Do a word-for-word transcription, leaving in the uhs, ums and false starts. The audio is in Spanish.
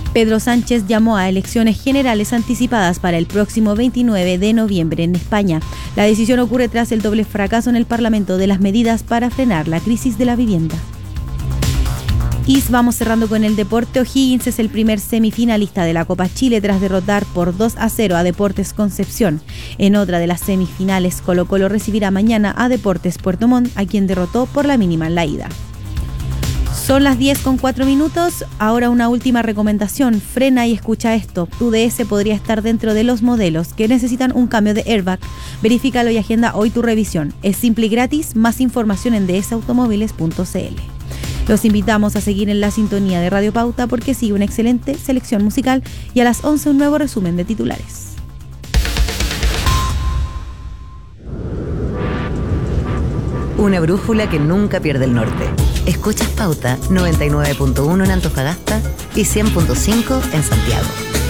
Pedro Sánchez llamó a elecciones generales anticipadas para el próximo veintinueve de noviembre en España. La decisión ocurre tras el doble fracaso en el Parlamento de las medidas para frenar la crisis de la vivienda. Y vamos cerrando con el deporte. O'Higgins es el primer semifinalista de la Copa Chile tras derrotar por dos a cero a Deportes Concepción. En otra de las semifinales, Colo-Colo recibirá mañana a Deportes Puerto Montt, a quien derrotó por la mínima en la ida. Son las diez con cuatro minutos. Ahora una última recomendación. Frena y escucha esto. Tu D S podría estar dentro de los modelos que necesitan un cambio de airbag. Verifícalo y agenda hoy tu revisión. Es simple y gratis. Más información en d s automóviles punto c l. Los invitamos a seguir en la sintonía de Radio Pauta porque sigue una excelente selección musical y a las once un nuevo resumen de titulares. Una brújula que nunca pierde el norte. Escuchas Pauta noventa y nueve punto uno en Antofagasta y cien punto cinco en Santiago.